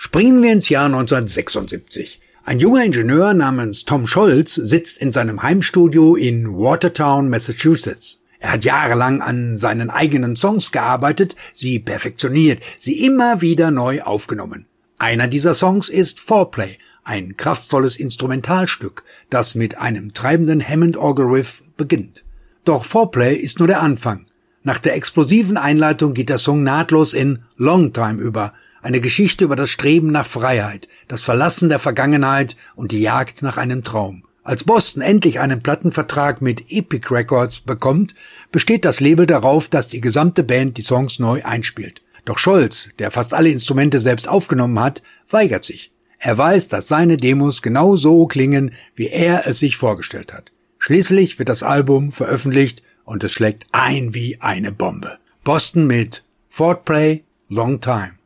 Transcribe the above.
Springen wir ins Jahr 1976. Ein junger Ingenieur namens Tom Scholz sitzt in seinem Heimstudio in Watertown, Massachusetts. Er hat jahrelang an seinen eigenen Songs gearbeitet, sie perfektioniert, sie immer wieder neu aufgenommen. Einer dieser Songs ist Foreplay, ein kraftvolles Instrumentalstück, das mit einem treibenden Hammond-Orgel-Riff beginnt. Doch Foreplay ist nur der Anfang. Nach der explosiven Einleitung geht der Song nahtlos in Long Time über, eine Geschichte über das Streben nach Freiheit, das Verlassen der Vergangenheit und die Jagd nach einem Traum. Als Boston endlich einen Plattenvertrag mit Epic Records bekommt, besteht das Label darauf, dass die gesamte Band die Songs neu einspielt. Doch Scholz, der fast alle Instrumente selbst aufgenommen hat, weigert sich. Er weiß, dass seine Demos genau so klingen, wie er es sich vorgestellt hat. Schließlich wird das Album veröffentlicht und es schlägt ein wie eine Bombe. Boston mit Foreplay, Long Time.